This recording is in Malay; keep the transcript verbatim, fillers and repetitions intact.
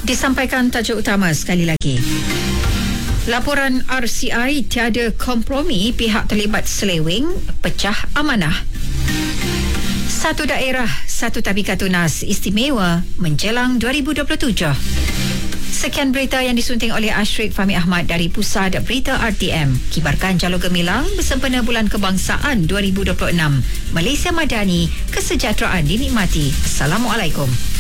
Disampaikan tajuk utama sekali lagi. Laporan R C I tiada kompromi, pihak terlibat seleweng, pecah amanah. Satu daerah, satu tabika tunas istimewa menjelang dua ribu dua puluh tujuh. Sekian berita yang disunting oleh Ashrik Fahmi Ahmad dari Pusat Berita R T M. Kibarkan Jalur Gemilang bersempena Bulan Kebangsaan dua ribu dua puluh enam. Malaysia Madani, kesejahteraan dinikmati. Assalamualaikum.